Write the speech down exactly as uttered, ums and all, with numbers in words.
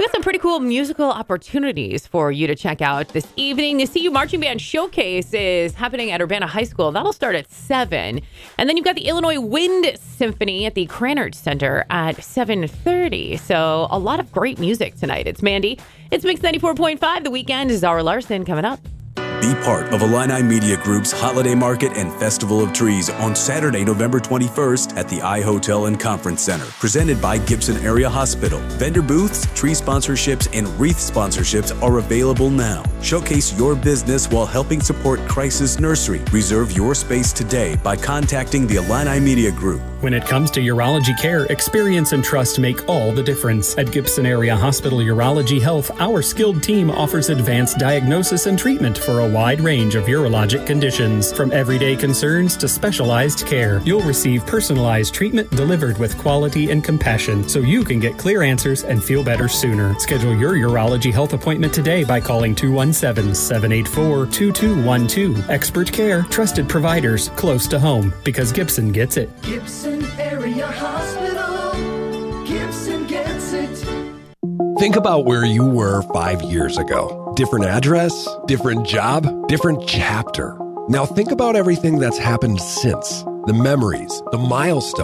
got some pretty cool musical opportunities for you to check out this evening. The C U Marching Band Showcase is happening at Urbana High School. That'll start at seven. And then you've got the Illinois Wind Symphony at the Cranard Center at seven thirty. So a lot of great music tonight. It's Mandy. It's Mix ninety-four point five. The Weekend is Zara Larson coming up. Be part of Illini Media Group's Holiday Market and Festival of Trees on Saturday, November twenty-first at the I Hotel and Conference Center, presented by Gibson Area Hospital. Vendor booths, tree sponsorships, and wreath sponsorships are available now. Showcase your business while helping support Crisis Nursery. Reserve your space today by contacting the Illini Media Group. When it comes to urology care, experience and trust make all the difference. At Gibson Area Hospital Urology Health, our skilled team offers advanced diagnosis and treatment for a wide range of urologic conditions. From everyday concerns to specialized care, you'll receive personalized treatment delivered with quality and compassion so you can get clear answers and feel better sooner. Schedule your urology health appointment today by calling two one seven, seven eight four, two two one two. Expert care, trusted providers, close to home, because Gibson gets it. Gibson Area Hospital. Gibson gets it. Think about where you were five years ago. Different address, different job, different chapter. Now think about everything that's happened since. The memories, the milestones.